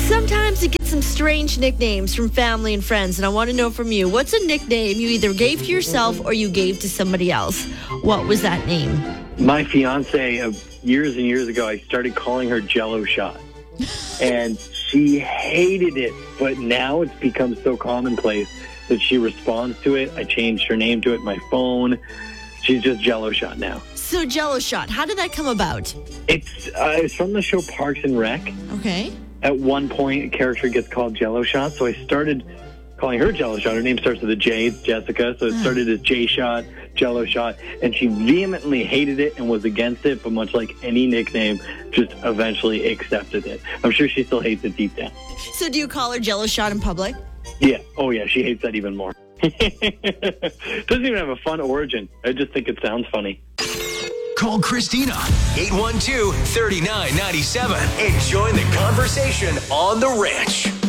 Sometimes you get some strange nicknames from family and friends, and I want to know from you, what's a nickname you either gave to yourself or you gave to somebody else? What was that name? My fiance, years and years ago, I started calling her Jello Shot. And she hated it, but now it's become so commonplace that she responds to it. I changed her name to it, my phone. She's just Jello Shot now. So Jello Shot, how did that come about? It's from the show Parks and Rec. Okay. At one point, a character gets called Jello Shot, so I started calling her Jello Shot. Her name starts with a J, it's Jessica, so it started as J Shot, Jello Shot, and she vehemently hated it and was against it, but much like any nickname, just eventually accepted it. I'm sure she still hates it deep down. So do you call her Jello Shot in public? Yeah. Oh, yeah, she hates that even more. Doesn't even have a fun origin. I just think it sounds funny. Call Christina, 812-3997, and join the conversation on The Ranch.